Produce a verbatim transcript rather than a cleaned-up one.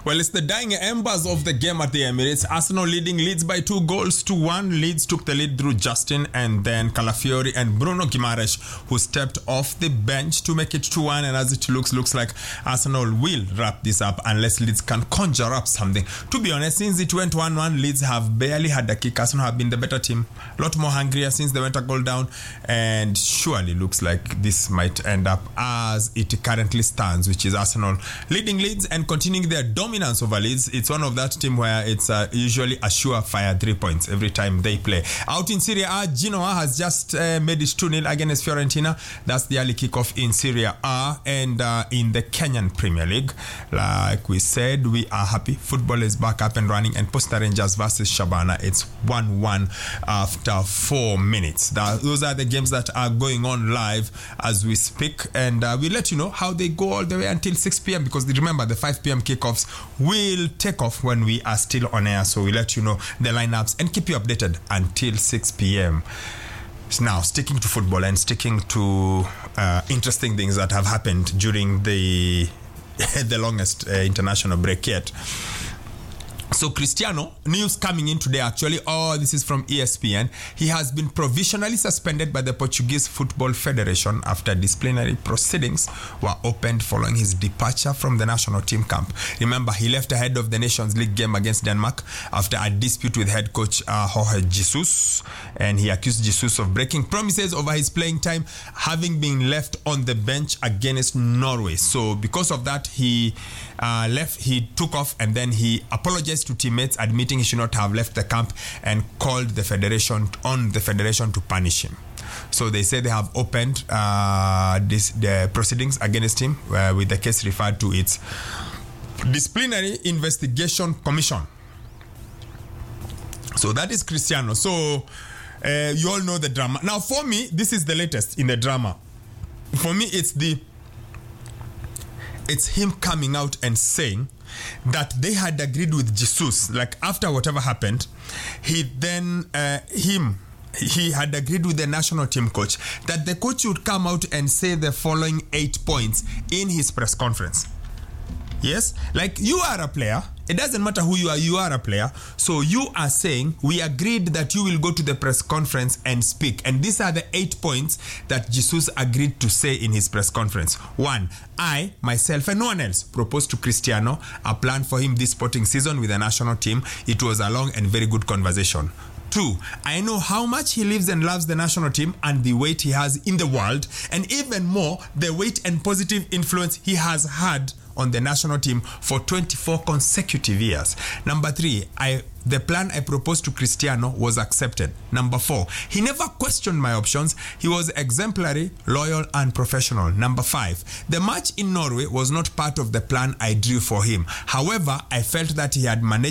Well, it's the dying embers of the game at the Emirates. Arsenal leading Leeds by two goals to one. Leeds took the lead through Justin and then Calafiori and Bruno Guimaraes, who stepped off the bench to make it two one. And as it looks, looks like Arsenal will wrap this up unless Leeds can conjure up something. To be honest, since it went one one, Leeds have barely had a kick. Arsenal have been the better team, a lot more hungrier since they went a goal down, and surely looks like this might end up as it currently stands, which is Arsenal leading Leeds and continuing their dominance over Leeds. It's one of that team where it's uh, usually a surefire three points every time they play. Out in Serie A, Genoa has just uh, made it two nil against Fiorentina. That's the early kickoff in Serie A. And uh, in the Kenyan Premier League, like we said, we are happy. Football is back up and running, and Posta Rangers versus Shabana, it's one one after four minutes. That, those are the games that are going on live as we speak, and uh, we'll let you know how they go all the way until six p.m. because remember, the five p.m. kickoffs will take off when we are still on air, so we'll let you know the lineups and keep you updated until six p.m. Now, sticking to football and sticking to uh, interesting things that have happened during the the longest uh, international break yet. So Cristiano, news coming in today actually, oh, this is from E S P N. He has been provisionally suspended by the Portuguese Football Federation after disciplinary proceedings were opened following his departure from the national team camp. Remember, he left ahead of the Nations League game against Denmark after a dispute with head coach uh, Jorge Jesus, and he accused Jesus of breaking promises over his playing time, having been left on the bench against Norway. So because of that, he uh, left, he took off, and then he apologized to teammates, admitting he should not have left the camp, and called the federation on the federation to punish him. So they say they have opened uh, this, the proceedings against him uh, with the case referred to its Disciplinary Investigation Commission. So that is Cristiano. So uh, you all know the drama. Now for me, this is the latest in the drama. For me, it's the it's him coming out and saying that they had agreed with Jesus, like after whatever happened, he then, uh, him, he had agreed with the national team coach that the coach would come out and say the following eight points in his press conference. Yes, like you are a player. It doesn't matter who you are, you are a player. So you are saying, we agreed that you will go to the press conference and speak. And these are the eight points that Jesus agreed to say in his press conference. One, I, myself, and no one else proposed to Cristiano a plan for him this sporting season with the national team. It was a long and very good conversation. Two, I know how much he lives and loves the national team and the weight he has in the world, and even more, the weight and positive influence he has had on the national team for twenty-four consecutive years. Number three, I the plan I proposed to Cristiano was accepted. Number four, he never questioned my options. He was exemplary, loyal, and professional. Number five, the match in Norway was not part of the plan I drew for him. However, I felt that he had managed